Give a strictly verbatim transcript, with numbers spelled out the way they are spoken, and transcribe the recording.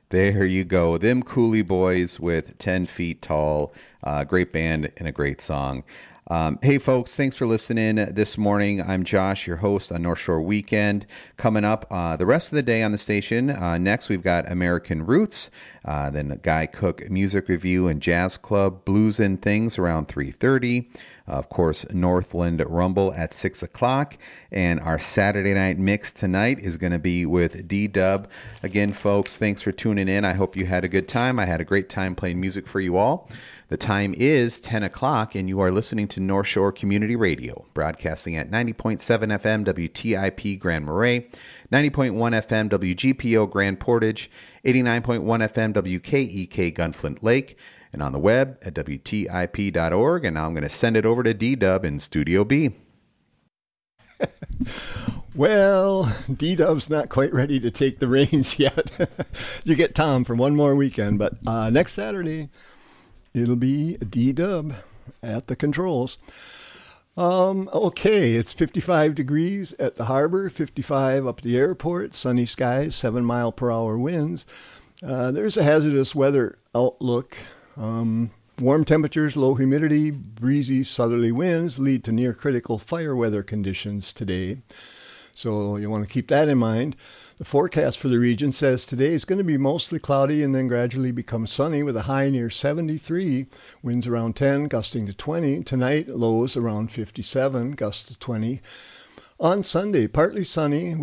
There you go. Them Cooley Boys with ten Feet Tall. Uh, great band and a great song. Um, hey, folks, thanks for listening this morning. I'm Josh, your host on North Shore Weekend. Coming up uh, the rest of the day on the station. Uh, next, we've got American Roots, uh, then Guy Cook Music Review and Jazz Club, Blues and Things around three thirty. Uh, of course, Northland Rumble at six o'clock. And our Saturday night mix tonight is going to be with D-Dub. Again, folks, thanks for tuning in. I hope you had a good time. I had a great time playing music for you all. The time is ten o'clock, and you are listening to North Shore Community Radio, broadcasting at ninety point seven F M W T I P Grand Marais, ninety point one F M W G P O Grand Portage, eighty-nine point one F M W K E K Gunflint Lake, and on the web at W T I P dot org. And now I'm going to send it over to D-Dub in Studio B. Well, D-Dub's not quite ready to take the reins yet. You get Tom for one more weekend, but uh, next Saturday, it'll be D-Dub at the controls. Um, okay, it's fifty-five degrees at the harbor, fifty-five up at the airport, sunny skies, seven mile per hour winds. Uh, there's a hazardous weather outlook. Um, warm temperatures, low humidity, breezy southerly winds lead to near critical fire weather conditions today. So you want to keep that in mind. The forecast for the region says today is going to be mostly cloudy and then gradually become sunny with a high near seventy-three, winds around ten, gusting to twenty. Tonight, lows around fifty-seven, gusts to twenty. On Sunday, partly sunny